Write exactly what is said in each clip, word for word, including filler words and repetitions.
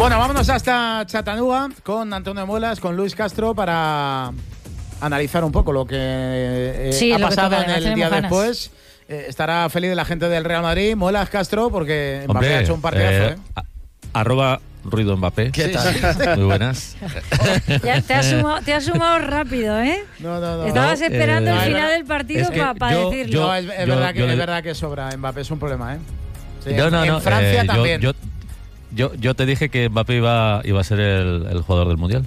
Bueno, vámonos hasta Chattanooga con Antonio Muelas, con Luis Castro, para analizar un poco lo que eh, sí, ha lo pasado que toca, en el día ganas. después. Eh, estará feliz de la gente del Real Madrid. Muelas, Castro, porque Hombre, Mbappé ha hecho un partidazo. Eh, ¿eh? a, arroba Ruido Mbappé. ¿Qué tal? Muy buenas. Ya te has sumado, te has sumado rápido, ¿eh? No, no, no. Estabas no, esperando eh, el no, final es del partido es que para pa yo- decirlo. yo- No, es, es yo- verdad que, yo le- es verdad que sobra. Mbappé es un problema, ¿eh? Sí, No, no, en no, Francia eh, yo- también. Yo, yo, yo te dije que Mbappé iba, iba a ser el, el jugador del Mundial.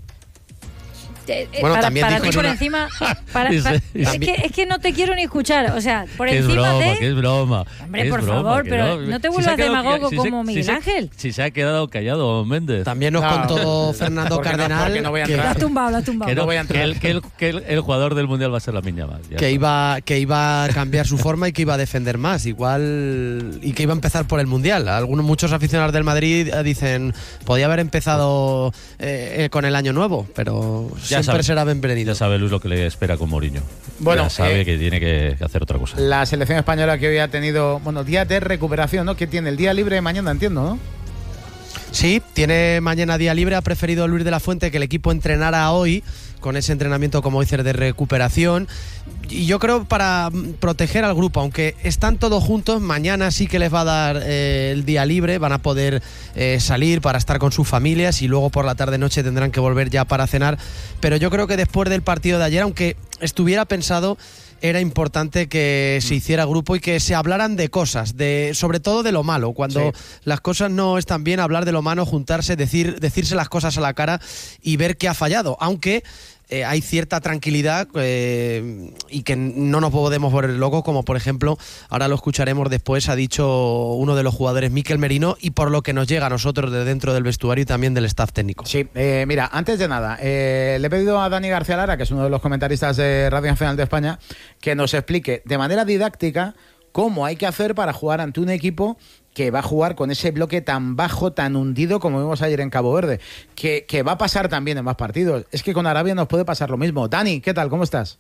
Eh, eh, Bueno, para, también para dijo ti en por una- encima. Para, Sí, para- sí. es, También- que, es que no te quiero ni escuchar. O sea, por Que es encima broma, de. que es broma. Hombre, que es por broma, favor, que pero no te Si vuelvas se ha quedado demagogo ca- si como se- Miguel si se- Ángel. Si se ha quedado callado Méndez. También nos No, contó Fernando porque no- Cardenal porque no voy a que, Lo has entrar. tumbado, lo has tumbado. Que, no no, voy a entrar. que el, que el- que el- el jugador del Mundial va a ser la Miña más. que iba que iba a cambiar su forma y que iba a defender más, igual, y que iba a empezar por el Mundial. Algunos muchos aficionados del Madrid eh, dicen, podía haber empezado eh, eh, con el año nuevo, pero Ya siempre sabe. será bienvenido. Ya sabe Luis lo que le espera con Mourinho. Bueno, ya sabe eh, que tiene que hacer otra cosa. La selección española que hoy ha tenido, bueno, día de recuperación, ¿no? Que tiene el día libre mañana, entiendo, ¿no? Sí, tiene mañana día libre. Ha preferido Luis de la Fuente que el equipo entrenara hoy, con ese entrenamiento, como dices, de recuperación. Y yo creo para proteger al grupo, aunque están todos juntos, mañana sí que les va a dar eh, el día libre, van a poder eh, salir para estar con sus familias y luego por la tarde-noche tendrán que volver ya para cenar. Pero yo creo que después del partido de ayer, aunque estuviera pensado, era importante que se hiciera grupo y que se hablaran de cosas, de sobre todo de lo malo. Cuando Sí. las cosas no están bien, hablar de lo malo, juntarse, decir, decirse las cosas a la cara y ver qué ha fallado. Aunque eh, hay cierta tranquilidad eh, y que no nos podemos volver locos, como por ejemplo, ahora lo escucharemos después, ha dicho uno de los jugadores, Mikel Merino, y por lo que nos llega a nosotros de dentro del vestuario y también del staff técnico. Sí, eh, mira, antes de nada, eh, le he pedido a Dani García Lara, que es uno de los comentaristas de Radio Nacional de España, que nos explique de manera didáctica cómo hay que hacer para jugar ante un equipo que va a jugar con ese bloque tan bajo, tan hundido como vimos ayer en Cabo Verde, que, que va a pasar también en más partidos. Es que con Arabia nos puede pasar lo mismo. Dani, ¿qué tal? ¿Cómo estás?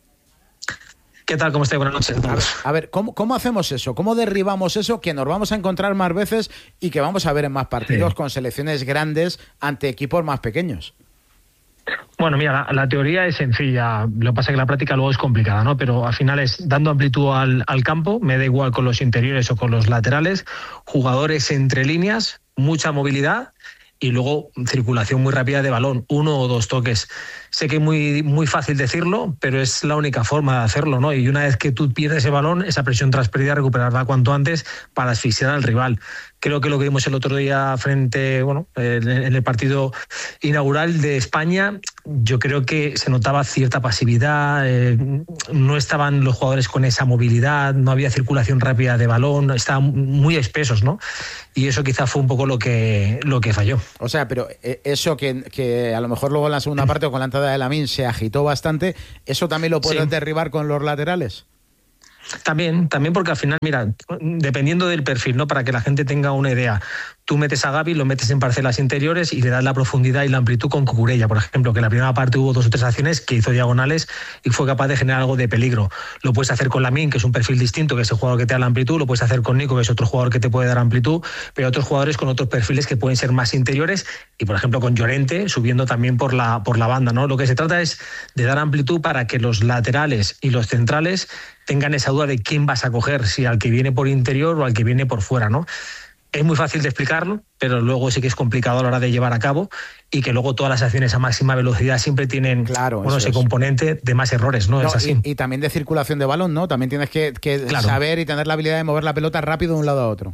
¿Qué tal? ¿Cómo estáis? Buenas noches a todos. A ver, ¿cómo, ¿cómo hacemos eso? ¿Cómo derribamos eso que nos vamos a encontrar más veces y que vamos a ver en más partidos Sí. con selecciones grandes ante equipos más pequeños? Bueno, mira, la, la teoría es sencilla, lo que pasa es que la práctica luego es complicada, ¿no? Pero al final es dando amplitud al, al campo, me da igual con los interiores o con los laterales, jugadores entre líneas, mucha movilidad y luego circulación muy rápida de balón, uno o dos toques. Sé que es muy, muy fácil decirlo, pero es la única forma de hacerlo, ¿no? Y una vez que tú pierdes ese balón, esa presión tras pérdida, recuperarla cuanto antes para asfixiar al rival. Creo que lo que vimos el otro día frente, bueno, en el partido inaugural de España, yo creo que se notaba cierta pasividad, eh, no estaban los jugadores con esa movilidad, no había circulación rápida de balón, estaban muy espesos, ¿no? Y eso quizás fue un poco lo que, lo que falló. O sea, pero eh, eso que, que a lo mejor luego en la segunda parte o con la entrada de Lamine se agitó bastante, ¿eso también lo puedes Sí. derribar con los laterales? También, también porque al final, mira, dependiendo del perfil, ¿no? Para que la gente tenga una idea, tú metes a Gavi, lo metes en parcelas interiores y le das la profundidad y la amplitud con Cucurella, por ejemplo, que en la primera parte hubo dos o tres acciones que hizo diagonales y fue capaz de generar algo de peligro. Lo puedes hacer con Lamine, que es un perfil distinto, que es el jugador que te da la amplitud, lo puedes hacer con Nico, que es otro jugador que te puede dar amplitud, pero hay otros jugadores con otros perfiles que pueden ser más interiores y, por ejemplo, con Llorente subiendo también por la, por la banda, ¿no? Lo que se trata es de dar amplitud para que los laterales y los centrales tengan esa duda de quién vas a coger, si al que viene por interior o al que viene por fuera, ¿no? Es muy fácil de explicarlo, pero luego sí que es complicado a la hora de llevar a cabo y que luego todas las acciones a máxima velocidad siempre tienen Claro, bueno, eso ese es. componente de más errores, ¿no? No, es así. y, y también de circulación de balón, ¿no? También tienes que, que Claro. saber y tener la habilidad de mover la pelota rápido de un lado a otro.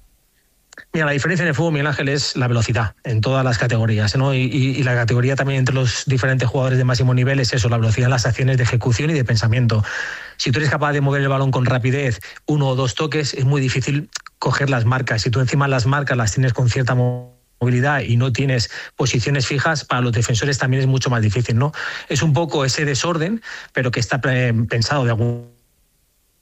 Mira, la diferencia en el fútbol, Miguel Ángel, es la velocidad en todas las categorías, ¿no? Y, y, y la categoría también entre los diferentes jugadores de máximo nivel es eso, la velocidad en las acciones de ejecución y de pensamiento. Si tú eres capaz de mover el balón con rapidez, uno o dos toques, es muy difícil coger las marcas. Si tú encima las marcas las tienes con cierta movilidad y no tienes posiciones fijas, para los defensores también es mucho más difícil, ¿no? Es un poco ese desorden, pero que está pensado de algún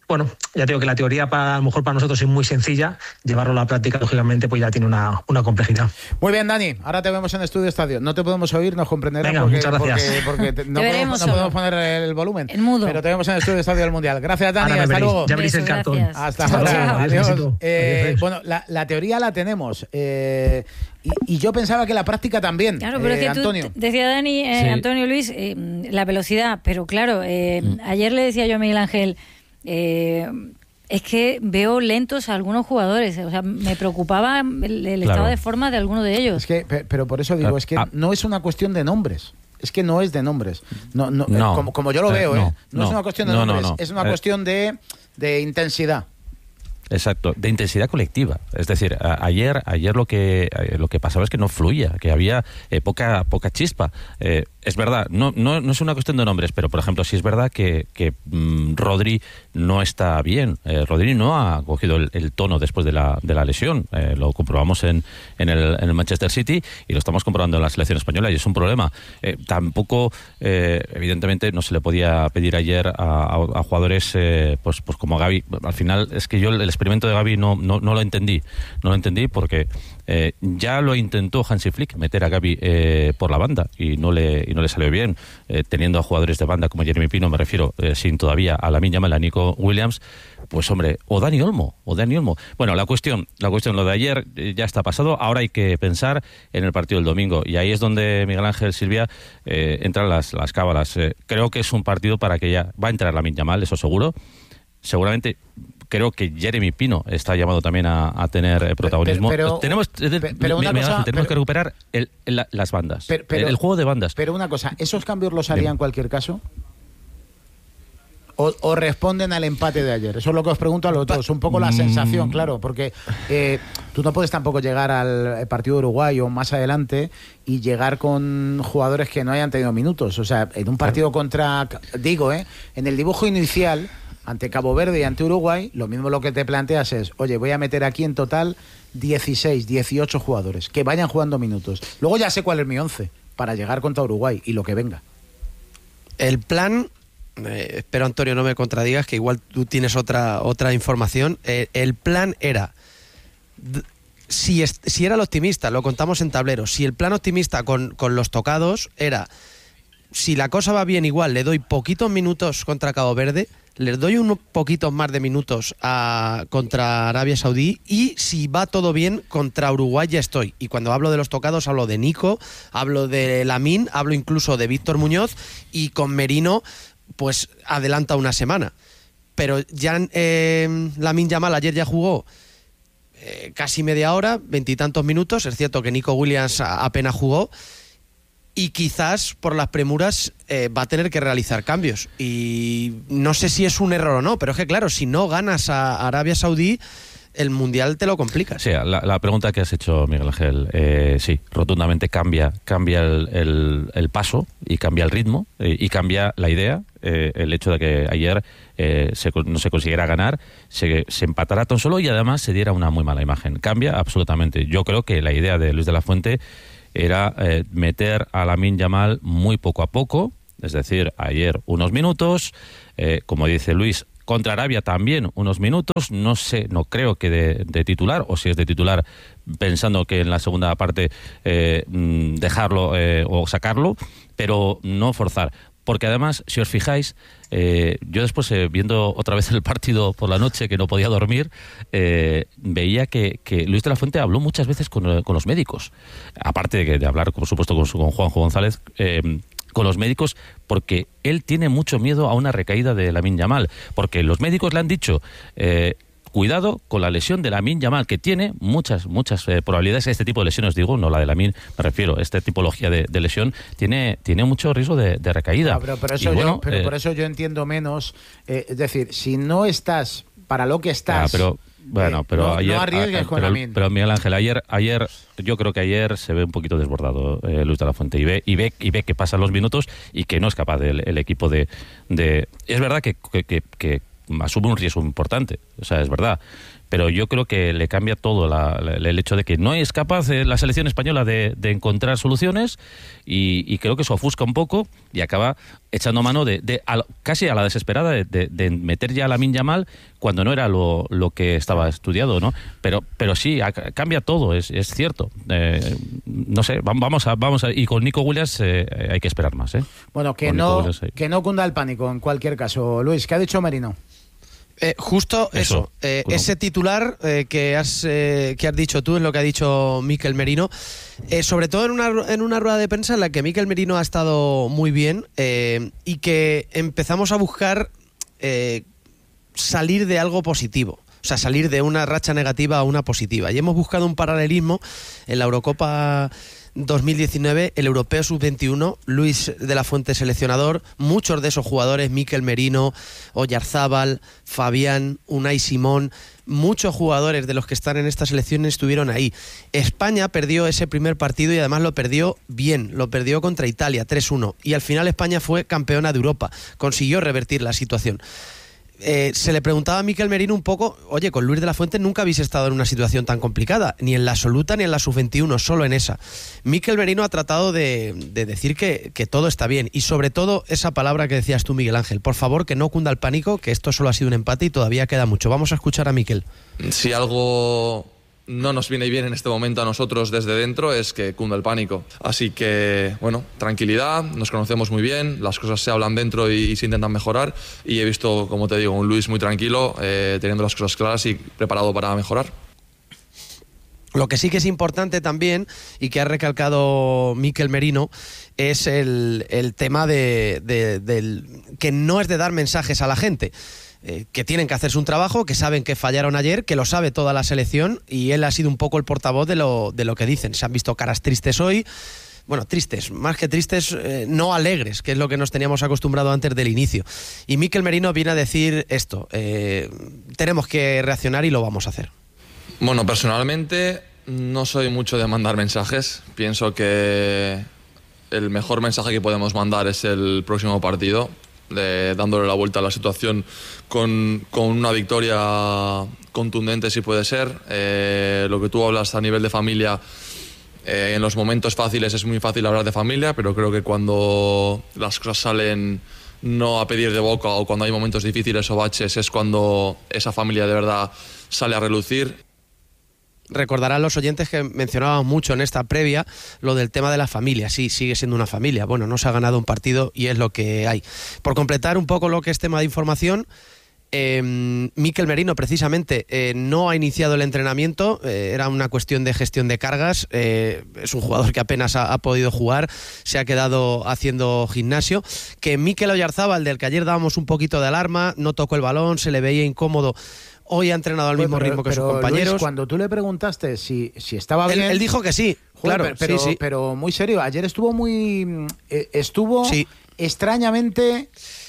bueno, ya te digo que la teoría para, a lo mejor para nosotros es muy sencilla, llevarlo a la práctica, lógicamente, pues ya tiene una, una complejidad. Muy bien, Dani, ahora te vemos en Estudio Estadio. No te podemos oír, nos comprenderás. Venga, porque, muchas gracias. porque, porque te, no, te podemos, no podemos poner el volumen. El mudo. Pero te vemos en Estudio Estadio del Mundial. Gracias, Dani, ahora hasta veréis, luego. Ya veréis el Beso, cartón. gracias. Hasta Chao, ahora. chao. Adiós. Adiós. Eh, Adiós. bueno, la, la teoría la tenemos. Eh, y, y yo pensaba que la práctica también. Claro, pero eh, es que Antonio. tú, decía Dani, eh, Sí. Antonio Luis, eh, la velocidad, pero claro, eh, mm. ayer le decía yo a Miguel Ángel, eh, es que veo lentos a algunos jugadores, o sea, me preocupaba el, el Claro. estado de forma de alguno de ellos. Es que, pe- pero por eso digo, es que Ah. no es una cuestión de nombres. Es que no es de nombres. No, no, No. eh, como, como yo lo Eh, veo, no, ¿eh? No, no. es una cuestión de No, no, nombres, no. es una Eh. cuestión de, de intensidad. Exacto, de intensidad colectiva. Es decir, a- ayer ayer lo que eh, lo que pasaba es que no fluía, que había eh, poca poca chispa. Eh, es verdad, no, no no es una cuestión de nombres, pero por ejemplo, sí es verdad que, que mm, Rodri no está bien. Eh, Rodri no ha cogido el, el tono después de la, de la lesión. Eh, lo comprobamos en, en, el, en el Manchester City y lo estamos comprobando en la selección española y es un problema. Eh, tampoco, eh, evidentemente, no se le podía pedir ayer a, a, a jugadores eh, pues, pues como Gavi. Al final es que yo el experimento de Gavi no, no, no lo entendí. No lo entendí porque eh, ya lo intentó Hansi Flick meter a Gavi eh, por la banda y no le, y no le salió bien. Eh, teniendo a jugadores de banda como Jeremy Pino, me refiero, eh, sin todavía a Lamine Yamal, a Nico Williams, pues hombre, o Dani Olmo, o Dani Olmo. Bueno, la cuestión, la cuestión, lo de ayer eh, ya está pasado, ahora hay que pensar en el partido del domingo y ahí es donde Miguel Ángel, Silvia, eh, entran las, las cábalas. Eh, creo que es un partido para que ya va a entrar Lamine Yamal, eso seguro. Seguramente creo que Jeremy Pino está llamado también a, a tener eh, protagonismo. Pero- pero- tenemos eh, pe- pero una Miguel cosa- Ángel, tenemos pero- que recuperar el, el- las bandas, Pero- pero- el, el juego de bandas. Pero una cosa, ¿esos cambios los haría Dime. en cualquier caso? O, o responden al empate de ayer? Eso es lo que os pregunto a los dos. Un poco la Mm. sensación, claro, porque eh, tú no puedes tampoco llegar al partido de Uruguay o más adelante y llegar con jugadores que no hayan tenido minutos. O sea, en un partido contra, digo, eh, en el dibujo inicial, ante Cabo Verde y ante Uruguay, lo mismo lo que te planteas es, oye, voy a meter aquí en total dieciséis, dieciocho jugadores, que vayan jugando minutos. Luego ya sé cuál es mi once para llegar contra Uruguay y lo que venga. El plan, eh, espero Antonio no me contradigas, que igual tú tienes otra, otra información. Eh, el plan era, d- si, es- si era el optimista, lo contamos en tablero, si el plan optimista con, con los tocados era, si la cosa va bien igual, le doy poquitos minutos contra Cabo Verde, les doy unos poquitos más de minutos a, contra Arabia Saudí y si va todo bien, contra Uruguay ya estoy. Y cuando hablo de los tocados hablo de Nico, hablo de Lamine, hablo incluso de Víctor Muñoz y con Merino pues adelanta una semana. Pero ya eh, Lamine Yamal ayer ya jugó eh, casi media hora, veintitantos minutos. Es cierto que Nico Williams a- apenas jugó. Y quizás por las premuras eh, va a tener que realizar cambios. Y no sé si es un error o no, pero es que claro, si no ganas a Arabia Saudí, el Mundial te lo complicas. Sí, la, la pregunta que has hecho, Miguel Ángel, eh, sí, rotundamente cambia, cambia el, el- el paso y cambia el ritmo eh, y cambia la idea. Eh, el hecho de que ayer eh, se, no se consiguiera ganar, se, se empatara tan solo y además se diera una muy mala imagen. Cambia absolutamente. Yo creo que la idea de Luis de la Fuente era eh, meter a Lamine Yamal muy poco a poco, es decir, ayer unos minutos, eh, como dice Luis, contra Arabia también unos minutos, no sé, no creo que de, de titular, o si es de titular pensando que en la segunda parte eh, mm, dejarlo eh, o sacarlo, pero no forzar. Porque además, si os fijáis, eh, yo después, eh, viendo otra vez el partido por la noche, que no podía dormir, eh, veía que, que Luis de la Fuente habló muchas veces con, con los médicos. Aparte de, que, de hablar, por supuesto, con, su, con Juanjo González, eh, con los médicos, porque él tiene mucho miedo a una recaída de Lamine Yamal. Porque los médicos le han dicho... Eh, cuidado con la lesión de Lamine Yamal, que tiene muchas, muchas eh, probabilidades. Este tipo de lesiones, digo, no la de Lamine, me refiero, esta tipología de, de lesión, tiene, tiene mucho riesgo de, de recaída. Ah, pero pero, eso Y bueno, yo, pero eh, por eso yo entiendo menos. Eh, es decir, si no estás para lo que estás. ah, pero, bueno, eh, pero no, ayer, no arriesgues ah, con pero, Lamine. pero Miguel Ángel, ayer, ayer, yo creo que ayer se ve un poquito desbordado eh, Luis de la Fuente y ve, y ve, y ve que pasan los minutos y que no es capaz del el equipo de, de. Es verdad que, que, que, que asume un riesgo importante, o sea, es verdad. pero yo creo que le cambia todo la, la, el hecho de que no es capaz eh, la selección española de, de encontrar soluciones y, y creo que eso ofusca un poco y acaba echando mano de, de a, casi a la desesperada de, de, de meter ya a Lamine Yamal cuando no era lo, lo que estaba estudiado, ¿no? Pero pero sí, a, cambia todo, es, es cierto. Eh, no sé, vamos a, vamos a... Y con Nico Williams eh, hay que esperar más, ¿eh? Bueno, que no, que no cunda el pánico en cualquier caso. Luis, ¿qué ha dicho Merino? Eh, justo eso, eso eh, bueno. ese titular eh, que, has, eh, que has dicho tú es lo que ha dicho Mikel Merino, eh, sobre todo en una, en una rueda de prensa en la que Mikel Merino ha estado muy bien eh, y que empezamos a buscar eh, salir de algo positivo. O sea, salir de una racha negativa a una positiva. Y hemos buscado un paralelismo en la Eurocopa dos mil diecinueve, el europeo sub veintiuno, Luis de la Fuente seleccionador, muchos de esos jugadores, Mikel Merino, Oyarzábal, Fabián, Unai Simón, muchos jugadores de los que están en esta selección estuvieron ahí. España perdió ese primer partido y además lo perdió bien, lo perdió contra Italia, tres uno, y al final España fue campeona de Europa, consiguió revertir la situación. Eh, se le preguntaba a Mikel Merino un poco, oye, con Luis de la Fuente nunca habéis estado en una situación tan complicada, ni en la absoluta ni en la sub veintiuno, solo en esa. Mikel Merino ha tratado de, de decir que, que todo está bien, y sobre todo esa palabra que decías tú, Miguel Ángel, por favor, que no cunda el pánico, que esto solo ha sido un empate y todavía queda mucho. Vamos a escuchar a Mikel. Si algo no nos viene bien en este momento a nosotros desde dentro es que cunda el pánico. Así que, bueno, tranquilidad, nos conocemos muy bien, las cosas se hablan dentro y, y se intentan mejorar, y he visto, como te digo, un Luis muy tranquilo, eh, teniendo las cosas claras y preparado para mejorar. Lo que sí que es importante también, y que ha recalcado Mikel Merino, es el, el tema de, de, del que no es de dar mensajes a la gente. Eh, que tienen que hacerse un trabajo, que saben que fallaron ayer, que lo sabe toda la selección, y él ha sido un poco el portavoz de lo, de lo que dicen. Se han visto caras tristes hoy, bueno, tristes, más que tristes, eh, no alegres, que es lo que nos teníamos acostumbrado antes del inicio. Y Mikel Merino viene a decir esto, eh, tenemos que reaccionar y lo vamos a hacer. Bueno, personalmente no soy mucho de mandar mensajes, pienso que el mejor mensaje que podemos mandar es el próximo partido, de, dándole la vuelta a la situación con, con una victoria contundente si puede ser. Eh, lo que tú hablas a nivel de familia, eh, en los momentos fáciles es muy fácil hablar de familia, pero creo que cuando las cosas salen no a pedir de boca, o cuando hay momentos difíciles o baches, es cuando esa familia de verdad sale a relucir. Recordarán los oyentes que mencionábamos mucho en esta previa lo del tema de la familia. Sí, sigue siendo una familia. Bueno, no se ha ganado un partido y es lo que hay. Por completar un poco lo que es tema de información, eh, Mikel Merino precisamente eh, no ha iniciado el entrenamiento, eh, era una cuestión de gestión de cargas, eh, es un jugador que apenas ha, ha podido jugar, se ha quedado haciendo gimnasio. Que Mikel Oyarzábal, del que ayer dábamos un poquito de alarma, no tocó el balón, se le veía incómodo. Hoy ha entrenado al mismo pero, ritmo que pero, sus compañeros. Luis, cuando tú le preguntaste si, si estaba bien... Él, él dijo que sí, Joder, claro. Pero, sí, sí. pero muy serio, ayer estuvo muy... Eh, estuvo sí. extrañamente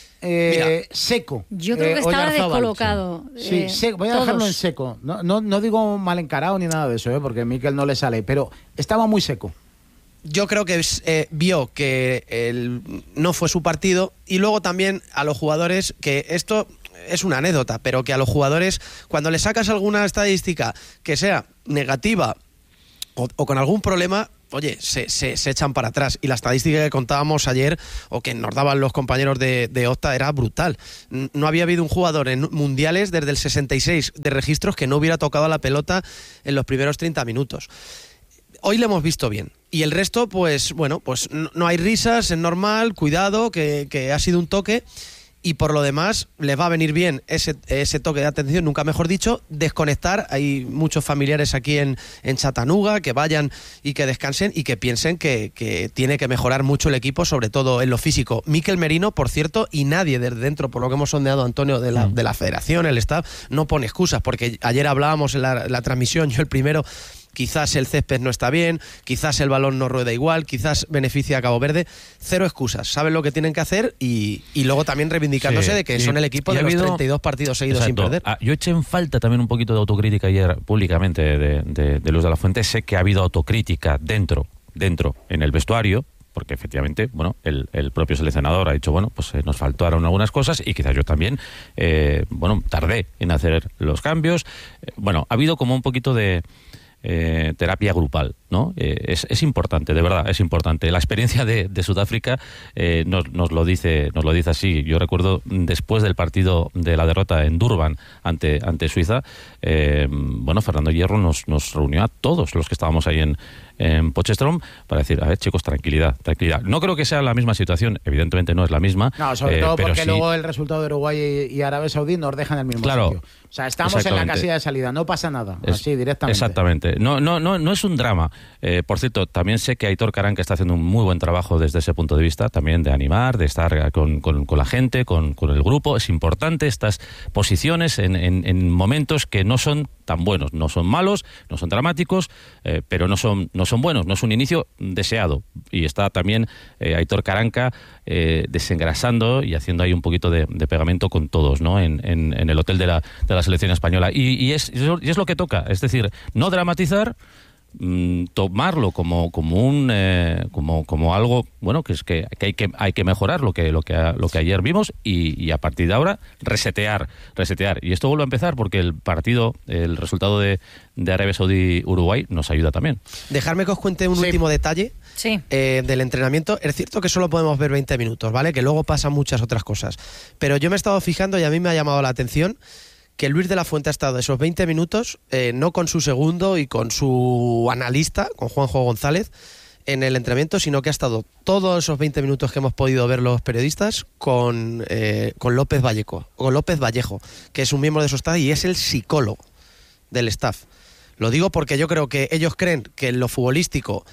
eh, seco. Yo creo que eh, estaba Oyarzábal. descolocado. Sí, eh, sí, voy a todos. dejarlo en seco. No, no, no digo mal encarado ni nada de eso, eh, porque a Mikel no le sale, pero estaba muy seco. Yo creo que eh, vio que el, no fue su partido, y luego también a los jugadores, que esto es una anécdota, pero que a los jugadores, cuando le sacas alguna estadística que sea negativa o, o con algún problema, oye, se, se, se echan para atrás. Y la estadística que contábamos ayer, o que nos daban los compañeros de, de Opta, era brutal. No había habido un jugador en mundiales desde el sesenta y seis de registros que no hubiera tocado la pelota en los primeros treinta minutos. Hoy le hemos visto bien. Y el resto, pues bueno, pues no, no hay risas, es normal, cuidado, que, que ha sido un toque. Y por lo demás, les va a venir bien ese, ese toque de atención, nunca mejor dicho, desconectar. Hay muchos familiares aquí en, en Chattanooga que vayan y que descansen y que piensen que, que tiene que mejorar mucho el equipo, sobre todo en lo físico. Mikel Merino, por cierto, y nadie desde dentro, por lo que hemos sondeado, Antonio, de la, de la federación, el staff, no pone excusas, porque ayer hablábamos en la, la transmisión, yo el primero... Quizás el césped no está bien, quizás el balón no rueda igual, quizás beneficia a Cabo Verde. Cero excusas, saben lo que tienen que hacer y, y luego también reivindicándose sí, de que y, son el equipo de los habido, treinta y dos partidos seguidos exacto, sin perder. Ah, yo eché en falta también un poquito de autocrítica ayer públicamente de, de, de Luis de la Fuente. Sé que ha habido autocrítica dentro, dentro en el vestuario, porque efectivamente, bueno, el, el propio seleccionador ha dicho, bueno, pues eh, nos faltaron algunas cosas y quizás yo también, eh, bueno, tardé en hacer los cambios. Eh, bueno, ha habido como un poquito de Eh, terapia grupal, ¿no? Eh, es, es importante, de verdad, es importante. La experiencia de, de Sudáfrica eh, nos, nos lo dice, nos lo dice así. Yo recuerdo después del partido de la derrota en Durban ante, ante Suiza, eh, bueno, Fernando Hierro nos, nos reunió a todos los que estábamos ahí en, en Potchefstroom para decir, a ver, chicos, tranquilidad, tranquilidad. No creo que sea la misma situación, evidentemente no es la misma. No, sobre eh, todo porque sí, luego el resultado de Uruguay y, y Arabia Saudí nos dejan en el mismo claro, sitio. O sea, estamos en la casilla de salida, no pasa nada, es, así directamente. Exactamente. No, no, no, no es un drama. Eh, por cierto, también sé que Aitor Karanka está haciendo un muy buen trabajo desde ese punto de vista, también de animar, de estar con, con, con la gente, con, con el grupo. Es importante estas posiciones en, en, en momentos que no son tan buenos, no son malos, no son dramáticos, eh, pero no son, no son buenos, no es un inicio deseado. Y está también eh, Aitor Karanka eh, desengrasando y haciendo ahí un poquito de, de pegamento con todos, ¿no? En, en, en el hotel de la, de la selección española. Y, y, es, y es lo que toca, es decir, no dramatizar, mmm, tomarlo como, como un eh, como, como algo bueno que es que, que hay que hay que mejorar lo que lo que lo que ayer vimos y, y a partir de ahora resetear resetear y esto vuelve a empezar porque el partido el resultado de, de Arabia Saudí Uruguay nos ayuda también. Dejarme que os cuente un sí. último detalle sí. eh, del entrenamiento. Es cierto que solo podemos ver veinte minutos, ¿vale? Que luego pasan muchas otras cosas, pero yo me he estado fijando y a mí me ha llamado la atención que Luis de la Fuente ha estado esos veinte minutos, eh, no con su segundo y con su analista, con Juanjo González, en el entrenamiento, sino que ha estado todos esos veinte minutos que hemos podido ver los periodistas con, eh, con López Vallejo, con López Vallejo, que es un miembro de su staff y es el psicólogo del staff. Lo digo porque yo creo que ellos creen que en lo futbolístico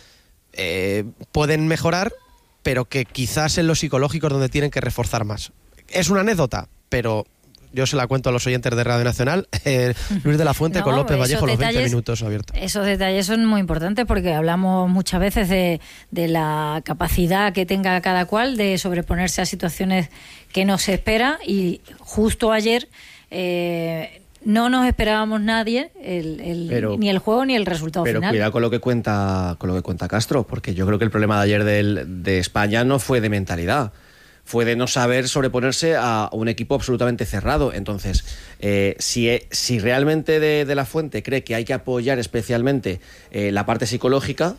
eh, pueden mejorar, pero que quizás en lo psicológico es donde tienen que reforzar más. Es una anécdota, pero yo se la cuento a los oyentes de Radio Nacional. Eh, Luis de la Fuente no, con López Vallejo los veinte minutos abiertos. Esos detalles son muy importantes porque hablamos muchas veces de, de la capacidad que tenga cada cual de sobreponerse a situaciones que no se espera, y justo ayer eh, no nos esperábamos nadie el, el, pero, ni el juego ni el resultado pero final. Pero cuidado con lo que cuenta con lo que cuenta Castro, porque yo creo que el problema de ayer del, de España no fue de mentalidad. Fue de no saber sobreponerse a un equipo absolutamente cerrado. Entonces, eh, si, si realmente de, de la Fuente cree que hay que apoyar especialmente eh, la parte psicológica,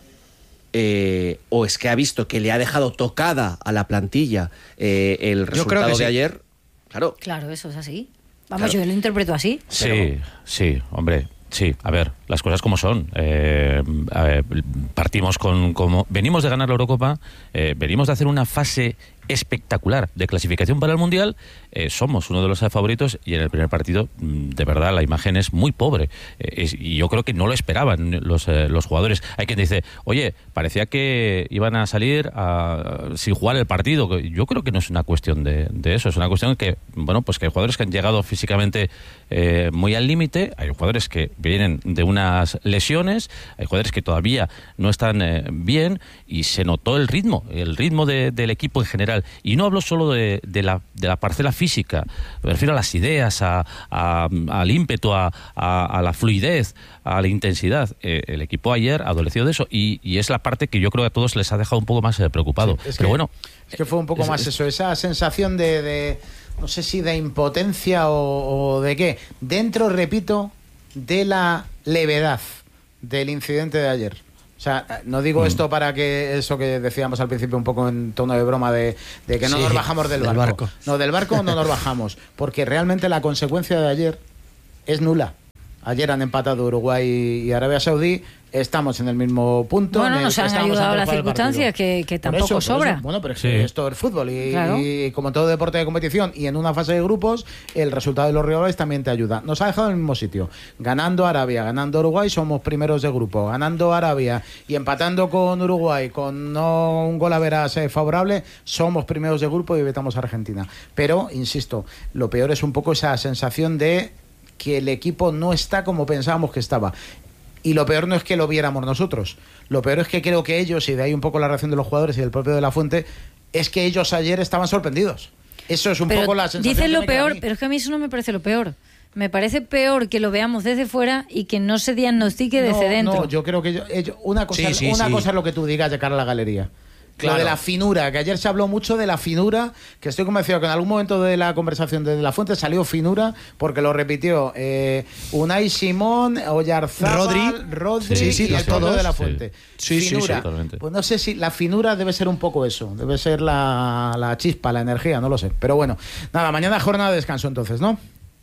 eh, o es que ha visto que le ha dejado tocada a la plantilla eh, el resultado de sí. ayer, claro. Claro, eso es así. Vamos, claro. Yo lo interpreto así. Sí, pero... sí, hombre. Sí, a ver, las cosas como son. Eh, a ver, partimos con... Como, venimos de ganar la Eurocopa, eh, venimos de hacer una fase espectacular de clasificación para el Mundial, eh, somos uno de los favoritos y en el primer partido, de verdad, la imagen es muy pobre. Eh, es, y yo creo que no lo esperaban los, eh, los jugadores. Hay quien dice, oye, parecía que iban a salir a, sin jugar el partido. Yo creo que no es una cuestión de, de eso, es una cuestión que, bueno, pues que hay jugadores que han llegado físicamente eh, muy al límite, hay jugadores que vienen de unas lesiones, hay jugadores que todavía no están eh, bien y se notó el ritmo, el ritmo de, del equipo en general. Y no hablo solo de, de, la, de la parcela física, me refiero a las ideas, a, a, al ímpetu, a, a, a la fluidez, a la intensidad. Eh, el equipo ayer adoleció de eso y, y es la parte que yo creo que a todos les ha dejado un poco más eh, preocupado. Sí, es Pero que, bueno, es que fue un poco es, más es, eso, esa sensación de, de, no sé si de impotencia o, o de qué. Dentro, repito, de la levedad del incidente de ayer. O sea, no digo mm. esto para que eso que decíamos al principio un poco en tono de broma de, de que no sí, nos bajamos del, del barco. barco. No, del barco no nos bajamos, porque realmente la consecuencia de ayer es nula. Ayer han empatado Uruguay y Arabia Saudí, estamos en el mismo punto. Bueno, nos han ayudado las circunstancias, que, que tampoco eso, sobra. Bueno, pero es sí. que esto es fútbol y, claro. y como todo deporte de competición y en una fase de grupos, el resultado de los rivales también te ayuda. Nos ha dejado en el mismo sitio. Ganando Arabia, ganando Uruguay, somos primeros de grupo. Ganando Arabia y empatando con Uruguay, con no un gol a veras eh, favorable, somos primeros de grupo y evitamos a Argentina. Pero, insisto, lo peor es un poco esa sensación de que el equipo no está como pensábamos que estaba. Y lo peor no es que lo viéramos nosotros. Lo peor es que creo que ellos, y de ahí un poco la reacción de los jugadores y del propio de la Fuente, es que ellos ayer estaban sorprendidos. Eso es un pero poco la sensación. Dicen que lo peor, pero es que a mí eso no me parece lo peor. Me parece peor que lo veamos desde fuera y que no se diagnostique desde no, dentro. No, yo creo que yo, ellos, una, cosa, sí, sí, una sí. cosa es lo que tú digas de cara a la galería. Claro. Lo de la finura, que ayer se habló mucho de la finura, que estoy convencido que en algún momento de la conversación de La Fuente salió finura, porque lo repitió eh, Unai Simón, Oyarzábal, Rodri, Rodri sí, sí, y el propio de La Fuente. Sí, sí, finura. sí, sí, pues no sé si la finura debe ser un poco eso, debe ser la, la chispa, la energía, no lo sé. Pero bueno, nada, mañana jornada de descanso entonces, ¿no?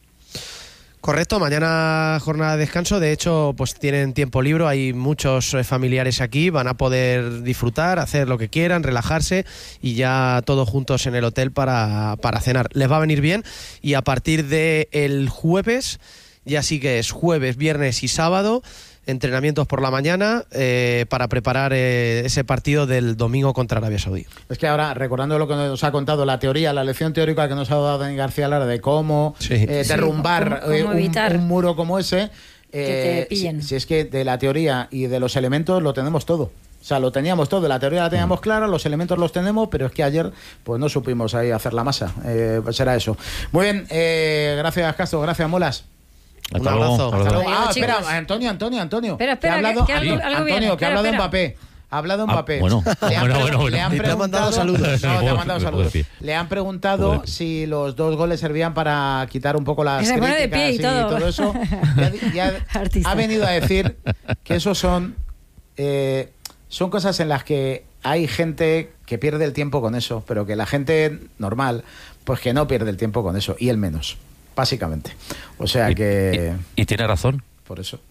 Correcto, mañana jornada de descanso, de hecho pues tienen tiempo libre, hay muchos eh, familiares aquí, van a poder disfrutar, hacer lo que quieran, relajarse y ya todos juntos en el hotel para, para cenar. Les va a venir bien y a partir del jueves, ya sí que es jueves, viernes y sábado, entrenamientos por la mañana eh, para preparar eh, ese partido del domingo contra Arabia Saudí. Es que ahora, recordando lo que nos ha contado, la teoría, la lección teórica que nos ha dado Dani García Lara de cómo sí. eh, derrumbar sí, cómo, cómo eh, un, un muro como ese, eh, que te pillen. Si, si es que de la teoría y de los elementos lo tenemos todo. O sea, lo teníamos todo, la teoría la teníamos clara, los elementos los tenemos, pero es que ayer pues no supimos ahí hacer la masa. Eh, pues será eso. Muy bien, eh, gracias Castro, gracias Molas. Un abrazo. Hasta luego. Adiós, Ah, espera, chicos. Antonio, Antonio, Antonio. Espera, espera, que ha hablado, que- que algo- Antonio, algo viene. que ha Espera, hablado de espera. Mbappé. Ha hablado de Ah, Mbappé. bueno, Le han, bueno, pre- bueno, bueno. le han Y te ha mandado preguntado saludos. No, te ha Puedo- mandado puedo saludos. decir. Le han Puedo preguntado decir. si los dos goles servían para quitar un poco las Que se pone de críticas pie y todo. eso. Y ha, y ha- Artista. ha venido a decir que esos son eh, son cosas en las que hay gente que pierde el tiempo con eso, pero que la gente normal, pues que no pierde el tiempo con eso, y el menos, básicamente. O sea Y- que y, y tiene razón. por eso.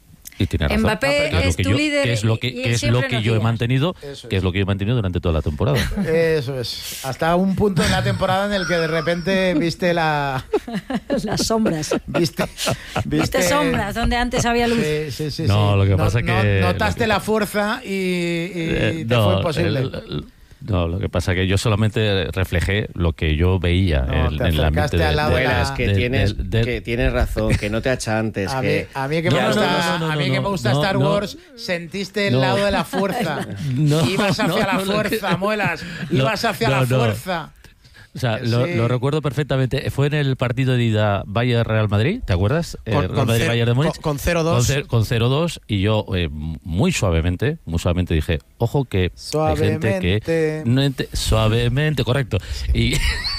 Y tiene razón. Mbappé Que es lo es que tu yo- líder que es lo y- que, y que él es lo siempre que nos yo he guía. mantenido, Eso que es. es lo que yo he mantenido durante toda la temporada. Eso es. Hasta un punto en la temporada en el que de repente viste la Las sombras. viste Viste sombras donde antes había luz. Sí, sí, sí, No, sí. lo que No- pasa no- que- notaste lo que- la fuerza y, y Eh, te fue imposible. el- el- no, lo que pasa es que yo solamente reflejé lo que yo veía No, en, te en el ambiente acercaste de, al lado de de- la- Abuelas, que, de- tienes, de- de- que tienes razón, que no te achantes. A mí, que... a mí que No, me no, gusta, no, no, no, a mí no, que me gusta no, Star no. Wars, sentiste el No. lado de la fuerza. No, Ibas hacia no, la no, lo fuerza, que- muelas. No, Ibas hacia no, la no. fuerza. O sea, Que lo, sí. lo recuerdo perfectamente. Fue en el partido de ida Bayern-Real Madrid, ¿te acuerdas? Eh, Con- Real con Madrid, cero- Bayern de Múnich. con- con cero dos. Con ce- Con cero dos y yo eh, muy suavemente, muy suavemente dije, ojo que hay gente que... Suavemente. No ente- suavemente, correcto. Y,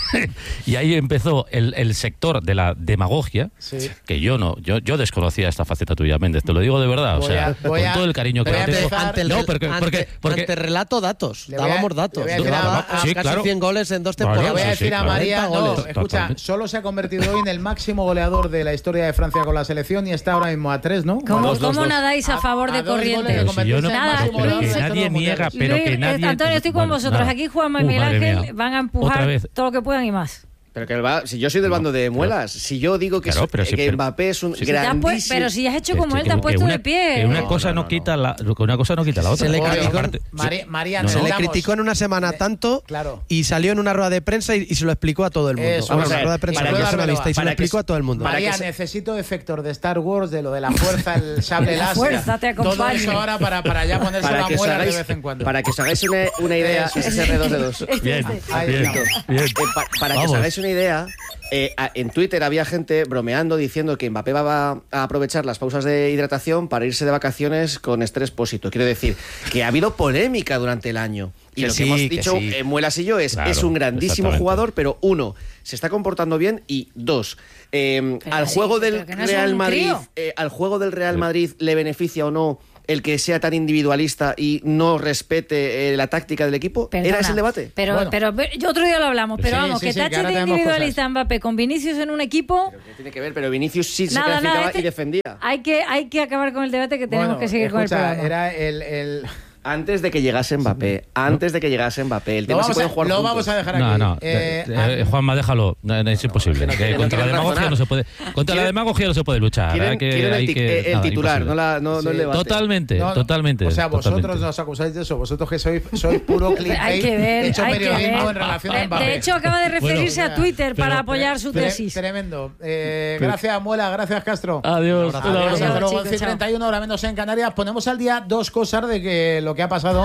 y ahí empezó el, el sector de la demagogia, Sí. que yo no, yo, yo desconocía esta faceta tuya, Méndez, te lo digo de verdad. Voy o sea, a- voy con a- todo el cariño que voy le a tengo. empezar- Ante el, No, rel- porque, ante- porque, porque- ante relato datos, Le voy a- dábamos le datos. voy a decir a- Daba- a- sí, casi claro. cien goles en dos Vale, Le temporadas. voy a sí, decir sí, a claro. María, cuarenta no, goles. escucha, Totalmente. solo se ha convertido hoy en el máximo goleador de la historia de Francia con la selección y está ahora mismo a tres, ¿no? ¿Cómo, Dos, dos, cómo dos. nadáis a favor A- de a dos goles corriente? de Pero si yo no- Nada, máximo pero Luis, que goleador de nadie todos los niega, mundiales. pero Luis, que eh, nadie... Antonio, estoy con Bueno, vosotros. nada. Aquí Juanma y Uh, Miguel madre Ángel mía. van a Otra empujar vez. todo lo que puedan y más. Pero que va, si yo soy del No, bando de claro. muelas, si yo digo que, Claro, so- pero sí, que pero- Mbappé es un sí, sí. Te has pu- grandísimo... pero si has hecho Que- como que- él, te has que puesto una- de pie. Que una ¿eh? cosa No, no, no, no. quita la, que una cosa no quita la otra. Se le Oye, criticó- Aparte- Mari- María, No. Se le necesitamos- criticó en una semana Ne- tanto claro. y salió en una rueda de prensa y, y se lo explicó a todo el mundo. Eso, Vamos, vamos a una ver, rueda de prensa para con que- personalista y se lo para que- explicó a todo el mundo. para María, que se- necesito efectos de Star Wars, de lo de la fuerza, el sable La láser. fuerza te Todo acompañe. eso ahora para, para ya ponerse para la que, os muela de hagáis, vez en cuando. para que os hagáis una, una idea, Eso. ese R dos D dos. Bien, Ahí bien, estamos. bien. Eh, pa- para que os Vamos. hagáis una idea, eh, a- en Twitter había gente bromeando diciendo que Mbappé va a aprovechar las pausas de hidratación para irse de vacaciones con estrés pósito. Quiero decir que ha habido polémica durante el año. Y Que lo sí, que hemos que dicho, sí. eh, Muelas y yo, es, Claro, es un grandísimo exactamente. jugador, pero uno, se está comportando bien y dos, eh, Pero al sí, juego pero del que no es Real un Madrid, crío. eh, al juego del Real Madrid le beneficia o no el que sea tan individualista y no respete eh, la táctica del equipo. Perdona, ¿Era ese el debate? Pero, Bueno. pero, pero- yo otro día lo hablamos, pero Sí, vamos, sí, que sí, que tache ahora de tenemos individualista Mbappé con Vinicius en un equipo. ¿Qué tiene que ver? Pero Vinicius sí se Nada, clasificaba nada, este- y defendía. Hay que, hay que acabar con el debate que tenemos Bueno, que seguir con el escucha, programa. era el... el... Antes de que llegase Mbappé, antes de que llegase Mbappé, el Lo, tema es si vamos pueden a, jugar lo juntos. vamos a dejar aquí. No, no. Eh, eh, eh, Juanma, déjalo. No, no, es imposible. no Que quieren- no contra la quieren demagogia razonar. no se puede. Contra la Quieren- demagogia no se puede luchar. Quieren, hay que, quieren el, hay tic- que- eh, el nada, titular, imposible. no, la, no, no el Sí. debate. Totalmente, No, totalmente. O sea, vosotros totalmente. nos acusáis de eso. Vosotros que sois, sois puro clickbait, Hay que ver, hecho hay que periodismo ver. en relación a De, Mbappé. de hecho, acaba de referirse Bueno, a Twitter pero- para apoyar su Tre- tesis. Tremendo. Eh, gracias, Muela. Gracias, Castro. Adiós. Un un abrazo. abrazo. Hasta luego, chicos, once y chao. treinta y uno, ahora menos en Canarias. Ponemos al día dos cosas de que lo que ha pasado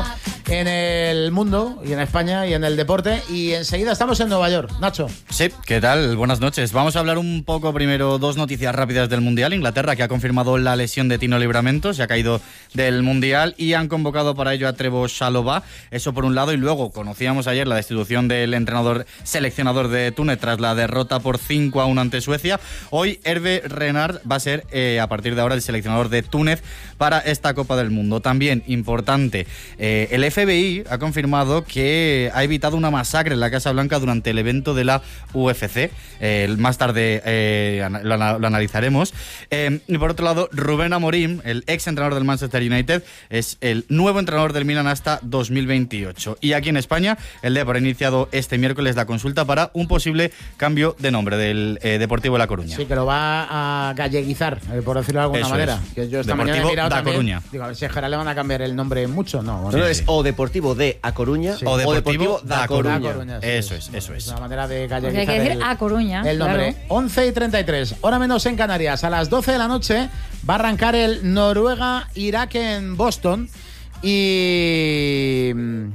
en el mundo y en España y en el deporte. Y enseguida estamos en Nueva York. Nacho. Sí, ¿qué tal? Buenas noches. Vamos a hablar un poco primero, dos noticias rápidas del Mundial. Inglaterra, que ha confirmado la lesión de Tino Livramento, se ha caído del Mundial y han convocado para ello a Trevoh Chalobah. Eso por un lado. Y luego conocíamos ayer la destitución del entrenador seleccionador de Túnez tras la derrota por cinco a uno ante Suecia. Hoy Hervé Renard va a ser eh, a partir de ahora el seleccionador de Túnez para esta Copa del Mundo. También importante, eh, el F B I ha confirmado que ha evitado una masacre en la Casa Blanca durante el evento de la U F C. Eh, más tarde eh, lo, lo analizaremos. Eh, y por otro lado, Rubén Amorim, el ex entrenador del Manchester United, es el nuevo entrenador del Milan hasta dos mil veintiocho. Y aquí en España, el Depor ha iniciado este miércoles la consulta para un posible cambio de nombre del eh, Deportivo de La Coruña. Sí, que lo va a galleguizar, eh, por decirlo de alguna Eso manera. es. Que yo esta Deportivo mañana he mirado da también, Coruña. Digo, a ver si a Gerard le van a cambiar el nombre mucho. No, bueno, No, sí. es o Deportivo de A Coruña Sí. o O Deportivo, Deportivo da da Coruña. Da Coruña, sí, Eso sí. es, eso es. Es una manera de Porque hay galleguizar que decir el, A Coruña. el nombre. Claro. once y treinta y tres, hora menos en Canarias. A las doce de la noche va a arrancar el Noruega-Irak en Boston. Y...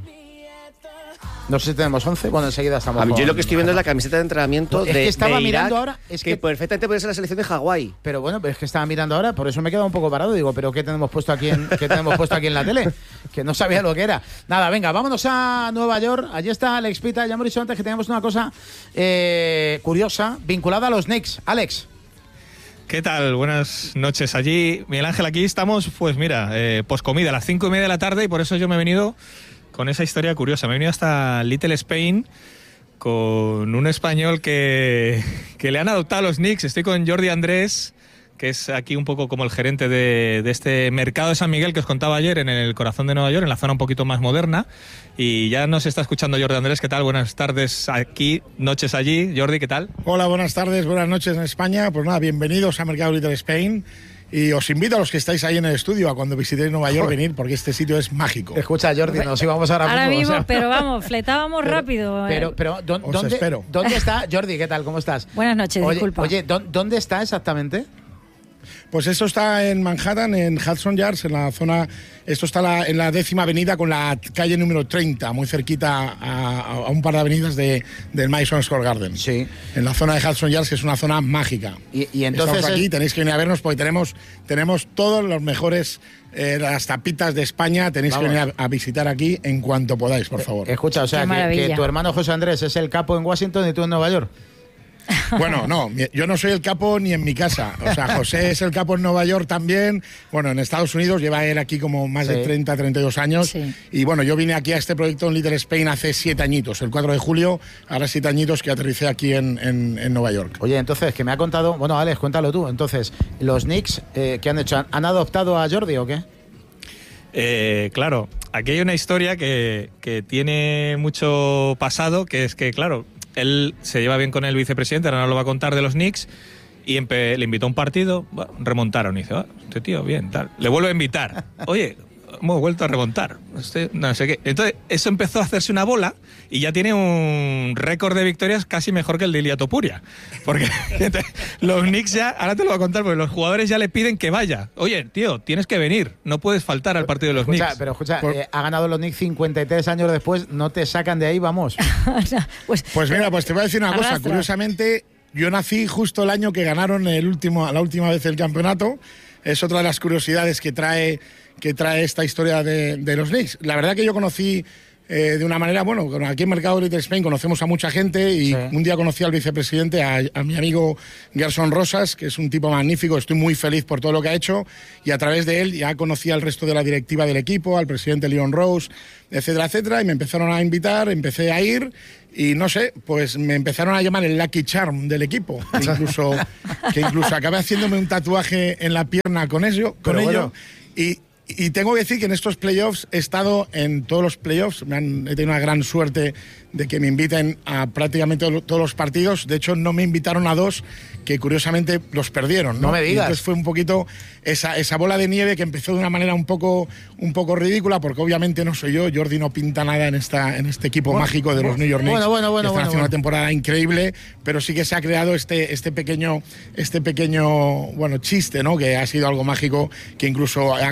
No sé si tenemos once. Bueno, enseguida estamos. A mí, yo con- lo que estoy viendo es la camiseta de entrenamiento No, es de, que estaba de mirando Irak, ahora, es que, que- perfectamente puede ser la selección de Hawái. Pero bueno, pero es que estaba mirando ahora, por eso me he quedado un poco parado. Digo, ¿pero qué tenemos puesto aquí en, qué tenemos puesto aquí en la tele? Que no sabía lo que era. Nada, venga, vámonos a Nueva York. Allí está Alex Pita. Ya hemos dicho antes que teníamos una cosa eh, curiosa vinculada a los Knicks. Alex. ¿Qué tal? Buenas noches allí. Miguel Ángel, aquí estamos, pues mira, eh, poscomida, a las cinco y media de la tarde, y por eso yo me he venido con esa historia curiosa. Me he venido hasta Little Spain con un español que, que le han adoptado a los Knicks. Estoy con Jordi Andrés, que es aquí un poco como el gerente de, de este mercado de San Miguel que os contaba ayer en el corazón de Nueva York, en la zona un poquito más moderna. Y ya nos está escuchando Jordi Andrés. ¿Qué tal? Buenas tardes aquí, noches allí. Jordi, ¿qué tal? Hola, buenas tardes, buenas noches en España. Pues nada, bienvenidos a Mercado Little Spain. Y os invito a los que estáis ahí en el estudio a cuando visitéis Nueva York venir, porque este sitio es mágico. Escucha, Jordi, nos íbamos ahora mismo. Ahora mismo, o sea. pero vamos, fletábamos Pero- rápido. eh. Pero, pero ¿dó- Os ¿dónde, espero. ¿dónde está Jordi? ¿Qué tal? ¿Cómo estás? Buenas noches, Oye, disculpa. Oye, ¿dó- ¿dónde está exactamente? Pues esto está en Manhattan, en Hudson Yards, en la zona. Esto está la- en la décima avenida con la calle número treinta, muy cerquita a, a un par de avenidas de, del Madison Square Garden. Sí. En la zona de Hudson Yards, que es una zona mágica. Y, y entonces. Estamos aquí, es- tenéis que venir a vernos porque tenemos, tenemos todos los mejores, eh, las tapitas de España. Tenéis Vamos. que venir a, a visitar aquí en cuanto podáis, por favor. Escucha, o sea, Qué que, maravilla. que tu hermano José Andrés es el capo en Washington y tú en Nueva York. Bueno, no, mi- yo no soy el capo ni en mi casa. O sea, José es el capo en Nueva York también. Bueno, en Estados Unidos lleva él aquí como más Sí. de treinta, treinta y dos años. Sí. Y bueno, yo vine aquí a este proyecto en Little Spain hace siete añitos, el cuatro de julio, ahora siete añitos que aterricé aquí en, en- en Nueva York. Oye, entonces, que me ha contado. Bueno, Alex, cuéntalo tú. Entonces, ¿los Knicks eh, qué han hecho? ¿Han, han adoptado a Jordi o qué? Eh, claro, aquí hay una historia que, que tiene mucho pasado, que es que, claro, él se lleva bien con el vicepresidente, ahora no lo va a contar, de los Knicks, y empe- le invitó a un partido, bueno, remontaron, y dice, ah, este tío, bien, tal. Le vuelve a invitar, oye, hemos vuelto a remontar, este, no sé qué. Entonces, eso empezó a hacerse una bola, y ya tiene un récord de victorias casi mejor que el de Ilia Topuria. Porque entonces, los Knicks ya, ahora te lo voy a contar, porque los jugadores ya le piden que vaya. Oye, tío, tienes que venir, no puedes faltar al partido de los Escucha, Knicks. pero escucha, Por- eh, ha ganado los Knicks cincuenta y tres años después, no te sacan de ahí, vamos. pues, Pues mira, pues te voy a decir una cosa. Arrastra. Curiosamente, yo nací justo el año que ganaron el último, la última vez el campeonato. Es otra de las curiosidades que trae, que trae esta historia de, de los Knicks. La verdad que yo conocí eh, de una manera, bueno, aquí en Mercado Little Spain conocemos a mucha gente y Sí. un día conocí al vicepresidente, a, a mi amigo Gerson Rosas, que es un tipo magnífico, estoy muy feliz por todo lo que ha hecho y a través de él ya conocí al resto de la directiva del equipo, al presidente Leon Rose, etcétera, etcétera, y me empezaron a invitar, empecé a ir y no sé, pues me empezaron a llamar el Lucky Charm del equipo, que incluso, que incluso acabé haciéndome un tatuaje en la pierna con ello, con Pero ello bueno. y Y tengo que decir que en estos playoffs he estado en todos los playoffs. Me han, he tenido una gran suerte de que me inviten a prácticamente todos los partidos. De hecho, no me invitaron a dos que curiosamente los perdieron. No, No me Y digas. entonces fue un poquito esa, esa bola de nieve que empezó de una manera un poco, un poco ridícula, porque obviamente no soy yo. Jordi no pinta nada en, esta, en este equipo Bueno, mágico de los New York Knicks. bueno, bueno, bueno, que están bueno, haciendo bueno. una temporada increíble, pero sí que se ha creado este, este pequeño, este pequeño bueno, chiste, ¿no? Que ha sido algo mágico, que incluso ha acabado en que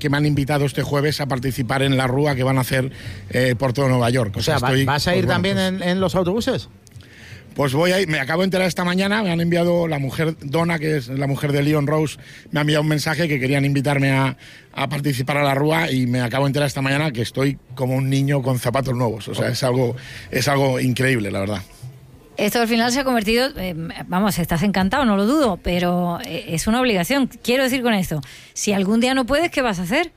que me han invitado este jueves a participar en la rúa que van a hacer eh, por todo Nueva York. O, o sea, sea estoy, ¿vas a ir pues, también bueno, pues, en, en los autobuses? Pues voy a ir, me acabo de enterar esta mañana, me han enviado la mujer, Donna, que es la mujer de Leon Rose, me ha enviado un mensaje que querían invitarme a, a participar a la rúa y me acabo de enterar esta mañana que estoy como un niño con zapatos nuevos. O sea, es algo, es algo increíble, la verdad. Esto al final se ha convertido, eh, vamos, estás encantado, no lo dudo, pero eh, es una obligación. Quiero decir con esto, si algún día no puedes, ¿qué vas a hacer?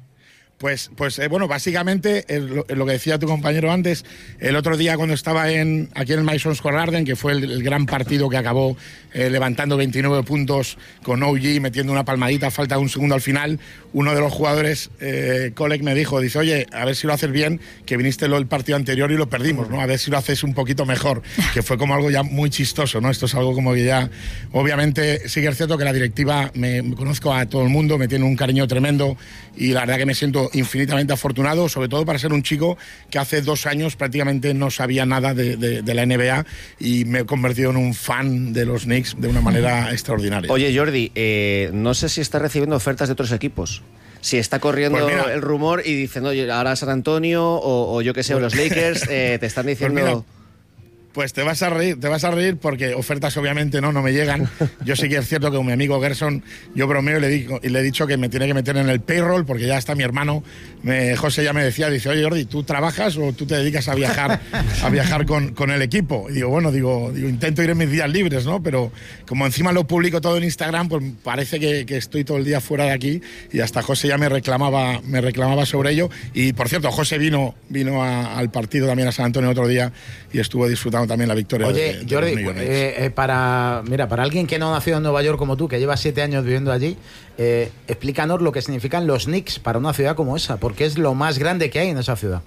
Pues, pues eh, bueno, básicamente es lo, lo que decía tu compañero antes, el otro día cuando estaba en, aquí en el Madison Square Garden, que fue el, el gran partido que acabó eh, levantando veintinueve puntos con O G, metiendo una palmadita, falta un segundo al final, uno de los jugadores, eh, Kolek, me dijo, dice, oye, a ver si lo haces bien, que viniste el partido anterior y lo perdimos, ¿no? A ver si lo haces un poquito mejor, que fue como algo ya muy chistoso, ¿no? Esto es algo como que ya, obviamente, sí que es cierto que la directiva, me, me conozco a todo el mundo, me tiene un cariño tremendo y la verdad que me siento infinitamente afortunado, sobre todo para ser un chico que hace dos años prácticamente no sabía nada de, de, de la N B A y me he convertido en un fan de los Knicks de una manera extraordinaria. Oye, Jordi, eh, no sé si está recibiendo ofertas de otros equipos. Si está corriendo pues mira, el rumor y dicen, oye, ahora San Antonio o, o yo que sé, o los Lakers, eh, te están diciendo... Pues mira, Pues te vas a reír, te vas a reír porque ofertas obviamente no, no me llegan. Yo sí que es cierto que con mi amigo Gerson, yo bromeo y le, digo, y le he dicho que me tiene que meter en el payroll porque ya está mi hermano, me, José ya me decía, dice, oye Jordi, ¿tú trabajas o tú te dedicas a viajar a viajar con, con el equipo? Y digo, bueno, digo, digo, intento ir en mis días libres, ¿no? Pero como encima lo publico todo en Instagram, pues parece que, que estoy todo el día fuera de aquí y hasta José ya me reclamaba, me reclamaba sobre ello. Y por cierto, José vino, vino a, al partido también a San Antonio otro día y estuvo disfrutando también la victoria. Oye, de, de Jordi, eh, eh, para, mira, para alguien que no ha nacido en Nueva York como tú, que lleva siete años viviendo allí, eh, explícanos lo que significan los Knicks para una ciudad como esa, porque es lo más grande que hay en esa ciudad.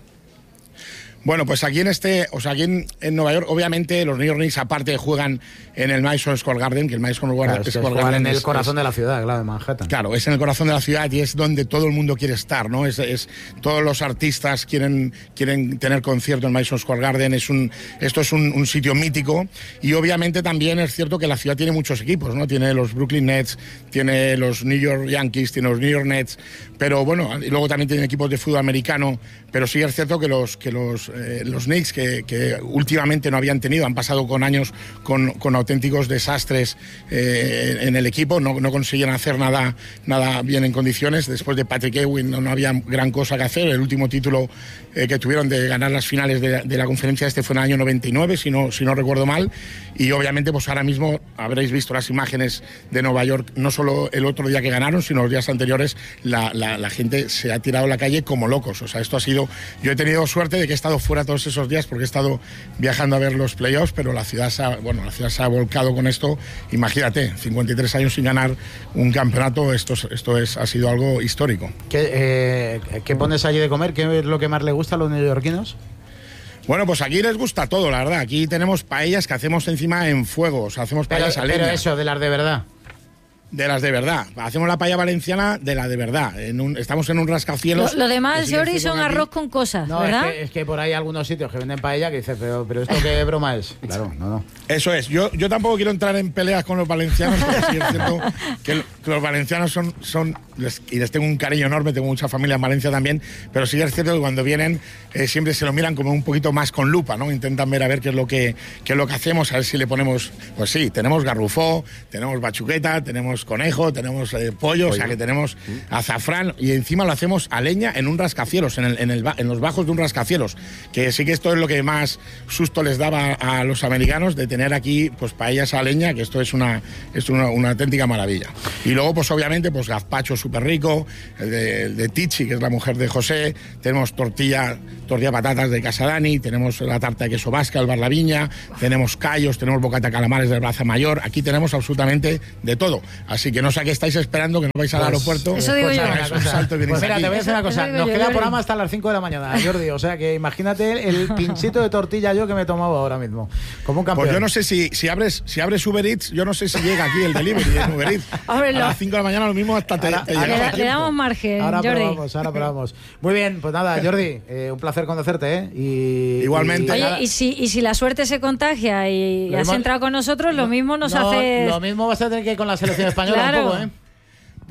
Bueno, pues aquí en este, o sea, aquí en, en Nueva York, obviamente los New York Knicks aparte juegan en el Madison Square Garden, que el Madison claro, Square es Garden en el es, corazón es, de la ciudad, claro, de Manhattan. Claro, es en el corazón de la ciudad y es donde todo el mundo quiere estar, ¿no? Es, es todos los artistas quieren quieren tener concierto en Madison Square Garden. Es un, esto es un, un sitio mítico y obviamente también es cierto que la ciudad tiene muchos equipos, ¿no? Tiene los Brooklyn Nets, tiene los New York Yankees, tiene los New York Nets, pero bueno, y luego también tiene equipos de fútbol americano. Pero sí es cierto que los que los eh, los Knicks Que, que últimamente no habían tenido, han pasado con años con, con auténticos desastres eh, en el equipo, no, no conseguían hacer nada, nada bien en condiciones. Después de Patrick Ewing no, no había gran cosa que hacer. El último título eh, que tuvieron de ganar las finales de, de la conferencia este fue en el año noventa y nueve, si no, si no recuerdo mal. Y obviamente pues ahora mismo habréis visto las imágenes de Nueva York, no solo el otro día que ganaron, sino los días anteriores, la, la, la gente se ha tirado a la calle como locos. O sea, esto ha sido... Yo he tenido suerte de que he estado fuera todos esos días porque he estado viajando a ver los playoffs, pero la ciudad se ha, bueno, la ciudad se ha volcado con esto. Imagínate, cincuenta y tres años sin ganar un campeonato, esto, esto es, ha sido algo histórico. ¿Qué, eh, ¿Qué pones allí de comer? ¿Qué es lo que más le gusta a los neoyorquinos? Bueno, pues aquí les gusta todo, la verdad. Aquí tenemos paellas que hacemos encima en fuego, o sea, hacemos paellas pero, a leña. Pero eso, de las de verdad. De las de verdad. Hacemos la paella valenciana de la de verdad. En un, estamos en un rascacielos. Lo, lo demás, Jordi, son arroz con cosas, no, ¿verdad? Es que, es que por ahí hay algunos sitios que venden paella que dices, pero, pero ¿esto qué broma es? Claro, no, no. Eso es. Yo, yo tampoco quiero entrar en peleas con los valencianos, porque sí es cierto que, que los valencianos son... son les, y les tengo un cariño enorme, tengo mucha familia en Valencia también, pero sí es cierto que cuando vienen eh, siempre se lo miran como un poquito más con lupa, ¿no? Intentan ver a ver qué es lo que, qué es lo que hacemos, a ver si le ponemos... Pues sí, tenemos garrufó, tenemos bachuqueta, tenemos conejo, tenemos Eh, pollo, pollo, o sea que tenemos azafrán y encima lo hacemos a leña en un rascacielos, en, el, en, el, en los bajos de un rascacielos, que sí que esto es lo que más susto les daba a los americanos, de tener aquí pues paellas a leña, que esto es una, es una, una auténtica maravilla. Y luego pues obviamente pues gazpacho súper rico, el de, el de Tichi, que es la mujer de José, tenemos tortilla, tortilla patatas de Casa Dani, tenemos la tarta de queso vasca, el Bar La Viña, tenemos callos, tenemos bocata calamares del Plaza Mayor, aquí tenemos absolutamente de todo, así que no sé a qué estáis esperando, que no vais al pues, aeropuerto. Eso digo yo. Un salto y pues mira, aquí. te voy a decir una cosa. Nos queda programa hasta las cinco de la mañana, Jordi. O sea que imagínate el pinchito de tortilla yo que me he tomado ahora mismo. Como un campeón. Pues yo no sé si, si abres si abres Uber Eats, yo no sé si llega aquí el delivery en Uber Eats. Ábrelo. A las cinco de la mañana lo mismo hasta te, ahora, te ahora, llega. Le, le damos margen, ahora Jordi. probamos, ahora probamos. Muy bien, pues nada, Jordi, eh, un placer conocerte, ¿eh? Y, Igualmente. Y, Oye, y si, y si la suerte se contagia y lo has mismo, entrado con nosotros, lo mismo nos no, hace... Lo mismo vas a tener que ir con la selección española. Claro. Un poco, ¿eh?